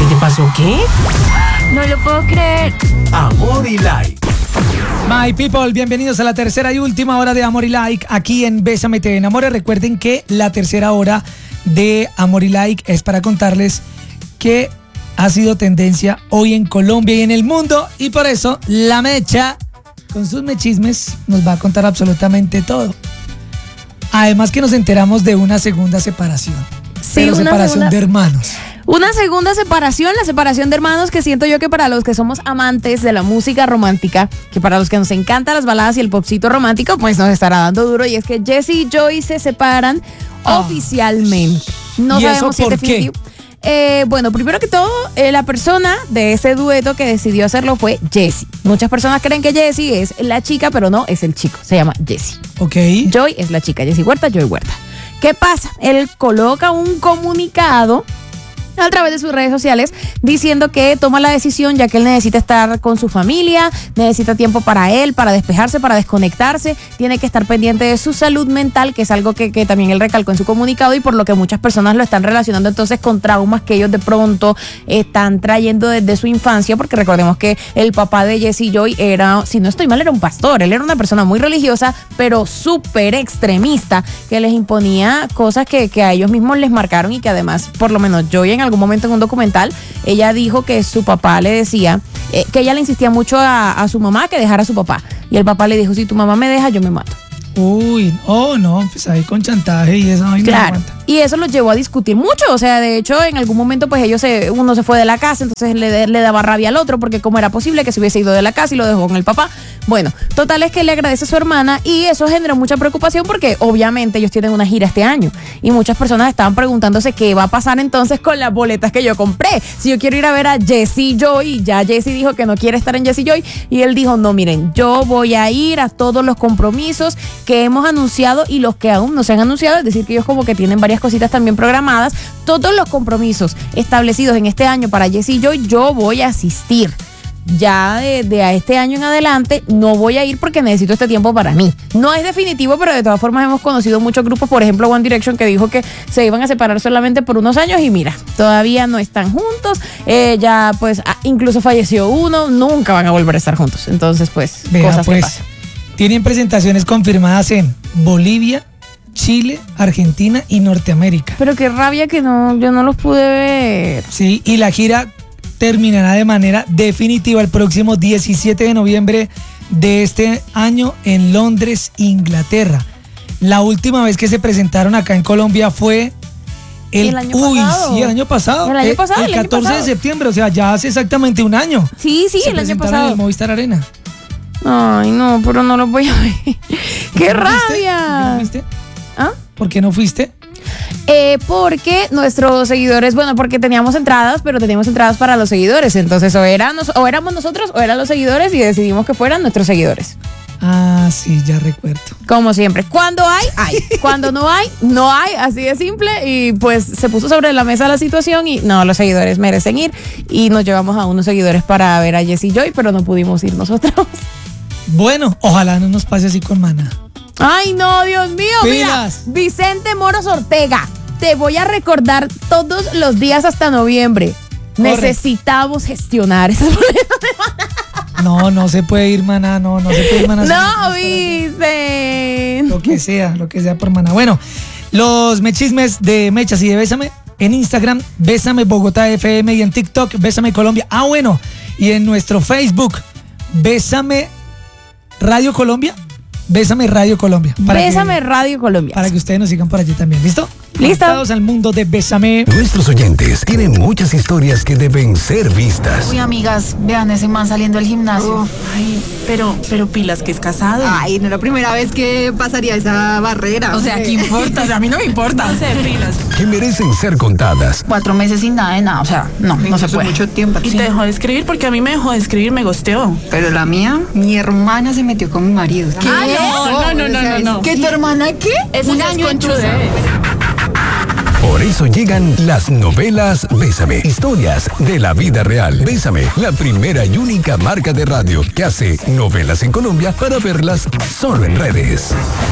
¿Qué te pasó? ¿Qué? No lo puedo creer. Amor y Like. My people, bienvenidos a la tercera y última hora de Amor y Like aquí en Bésame Te Enamore. Recuerden que la tercera hora de Amor y Like es para contarles que ha sido tendencia hoy en Colombia y en el mundo, y por eso la Mecha, con sus mechismes, nos va a contar absolutamente todo. Además que nos enteramos de una segunda separación. Sí, pero una separación segunda- de hermanos. Una segunda separación, la separación de hermanos, que siento yo que para los que somos amantes de la música romántica, que para los que nos encantan las baladas y el popcito romántico, pues nos estará dando duro. Y es que Jessie y Joy se separan oficialmente. No ¿Y eso sabemos si es por qué? definitivo. Bueno, primero que todo, la persona de ese dueto que decidió hacerlo fue Jessie. Muchas personas creen que Jessie es la chica, pero no, es el chico. Se llama Jessie. Ok. Joy es la chica, Jessie Huerta, Joy Huerta. ¿Qué pasa? Él coloca un comunicado a través de sus redes sociales diciendo que toma la decisión ya que él necesita estar con su familia, necesita tiempo para él, para despejarse, para desconectarse, tiene que estar pendiente de su salud mental, que es algo que también él recalcó en su comunicado, y por lo que muchas personas lo están relacionando entonces con traumas que ellos de pronto están trayendo desde su infancia, porque recordemos que el papá de Jessie Joy era, si no estoy mal, era un pastor. Él era una persona muy religiosa, pero súper extremista, que les imponía cosas que a ellos mismos les marcaron, y que además, por lo menos Joy en algún momento en un documental, ella dijo que su papá le decía, que ella le insistía mucho a su mamá que dejara a su papá, y el papá le dijo, si tu mamá me deja, yo me mato. Uy, no, pues ahí con chantaje y eso. Claro. Y eso los llevó a discutir mucho. O sea, de hecho, en algún momento, pues uno se fue de la casa, entonces le daba rabia al otro, porque cómo era posible que se hubiese ido de la casa y lo dejó con el papá. Bueno, total es que le agradece a su hermana, y eso generó mucha preocupación porque obviamente ellos tienen una gira este año y muchas personas estaban preguntándose qué va a pasar entonces con las boletas que yo compré. Si yo quiero ir a ver a Jessie Joy, ya Jessie dijo que no quiere estar en Jessie Joy, y él dijo, no, miren, yo voy a ir a todos los compromisos que hemos anunciado y los que aún no se han anunciado, es decir, que ellos como que tienen varias cositas también programadas. Todos los compromisos establecidos en este año para Jessie Joy, yo voy a asistir. Ya de a este año en adelante no voy a ir porque necesito este tiempo para mí. No es definitivo, pero de todas formas hemos conocido muchos grupos, por ejemplo One Direction, que dijo que se iban a separar solamente por unos años, y mira, todavía no están juntos. Ya pues incluso falleció uno, nunca van a volver a estar juntos. Entonces pues, Vea, cosas pues, que pasan. tienen presentaciones confirmadas en Bolivia, Chile, Argentina y Norteamérica. Pero qué rabia que yo no los pude ver. Sí, y la gira terminará de manera definitiva el próximo 17 de noviembre de este año en Londres, Inglaterra. La última vez que se presentaron acá en Colombia fue El año pasado. Sí, el año pasado. El año pasado, El el año 14 pasado. de septiembre, o sea, ya hace exactamente un año. Sí, Se el año presentaron pasado. en el Movistar Arena. Ay, no, pero no los voy a ver. ¡Qué ¿No fuiste? rabia! ¿Por qué no fuiste? ¿Ah? ¿Por qué no fuiste? Porque nuestros seguidores, bueno, porque teníamos entradas, pero teníamos entradas para los seguidores. Entonces, o éramos nosotros o eran los seguidores, y decidimos que fueran nuestros seguidores. Ah, sí, ya recuerdo. Como siempre. Cuando hay, hay. Cuando no hay, no hay. Así de simple. Y pues se puso sobre la mesa la situación, y no, los seguidores merecen ir. Y nos llevamos a unos seguidores para ver a Jessie Joy, pero no pudimos ir nosotros. Bueno, ojalá no nos pase así con Maná. Ay, no, Dios mío. Pilas. Mira, Vicente Moros Ortega, te voy a recordar todos los días hasta noviembre. Corre. Necesitamos gestionar esas boletas. No se puede ir Maná, no se puede ir Maná. No, Vicente. Lo que sea por Maná. Bueno, los mechismes de Mechas y de Bésame en Instagram, Bésame Bogotá FM, y en TikTok, Bésame Colombia. Ah, bueno, y en nuestro Facebook, Bésame Radio Colombia. Bésame Radio Colombia. Bésame Radio Colombia. Para que ustedes nos sigan por allí también. ¿Listo? Listo. Conectados al mundo de Bésame. Nuestros oyentes tienen muchas historias que deben ser vistas. Uy, amigas, vean ese man saliendo del gimnasio. Ay, pero pilas, que es casado. Ay, no es la primera vez que pasaría esa barrera. O sea, ¿qué importa? O sea, a mí no me importa. No sé, pilas. Que merecen ser contadas. 4 meses sin nada de nada. O sea, no se Eso puede. es mucho tiempo. Y Sí. te dejó de escribir porque a mí me dejó de escribir, me gosteó. Pero la mía, mi hermana se metió con mi marido. No. ¿Que tu hermana qué? Eso Un ya es año de conchudez. Por eso llegan las novelas Bésame, historias de la vida real. Bésame, la primera y única marca de radio que hace novelas en Colombia para verlas solo en redes.